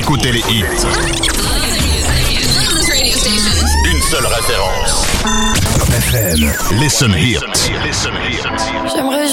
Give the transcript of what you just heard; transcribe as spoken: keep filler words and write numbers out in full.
écouter les hits. Une seule référence. Top F M. Listen Hit. J'aimerais